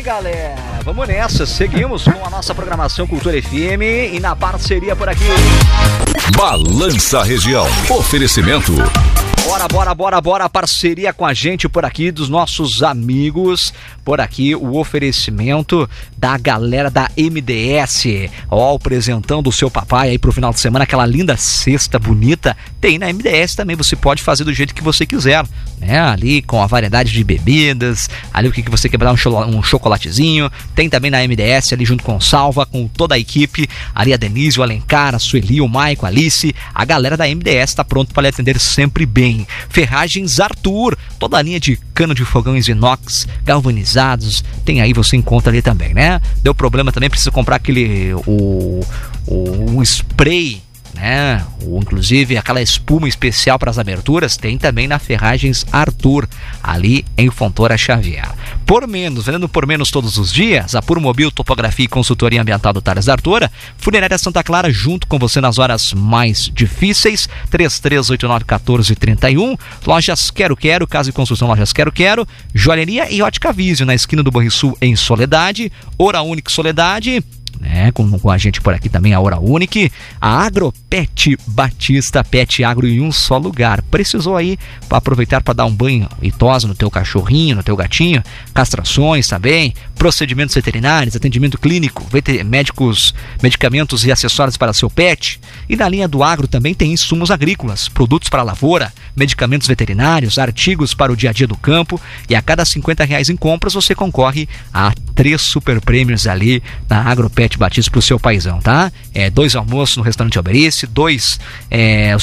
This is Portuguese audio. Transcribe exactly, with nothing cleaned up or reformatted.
galera, vamos nessa, seguimos com a nossa programação Cultura F M e na parceria por aqui Balança Região, oferecimento. Bora, bora, bora, bora, parceria com a gente por aqui, dos nossos amigos, por aqui o oferecimento da galera da M D S, ó, apresentando o seu papai aí pro final de semana, aquela linda cesta bonita, tem na M D S também, você pode fazer do jeito que você quiser, né, ali com a variedade de bebidas, ali o que, que você quer dar, um, cho- um chocolatezinho, tem também na M D S, ali junto com o Salva, com toda a equipe, ali a Denise, o Alencar, a Sueli, o Maico, a Alice, a galera da M D S tá pronto para lhe atender sempre bem. Ferragens Arthur, toda a linha de cano de fogões inox galvanizados, tem aí, você encontra ali também, né? Deu problema também, precisa comprar aquele o, o um spray, né? Ou inclusive aquela espuma especial para as aberturas, tem também na Ferragens Arthur, ali em Fontoura Xavier. Por menos, vendendo por menos todos os dias, a Purmobil, topografia e consultoria ambiental do Thales Arthur, Funerária Santa Clara, junto com você nas horas mais difíceis, três três oito nove um quatro três um, Lojas Quero Quero, Casa e Construção Lojas Quero Quero, Joalheria e Ótica Visio, na esquina do Banrisul, em Soledade, Hora Única Soledade, né, com, com a gente por aqui também a Hora Unique, a Agropet Batista, Pet Agro em um só lugar. Precisou aí para aproveitar para dar um banho e tosa no teu cachorrinho, no teu gatinho, castrações também, procedimentos veterinários, atendimento clínico, veter- médicos, medicamentos e acessórios para seu pet. E na linha do agro também tem insumos agrícolas, produtos para a lavoura, medicamentos veterinários, artigos para o dia a dia do campo, e a cada cinquenta reais em compras você concorre a três super prêmios ali na Agropet Batista pro seu paizão, tá? É, dois almoços no restaurante Alberice, dois é,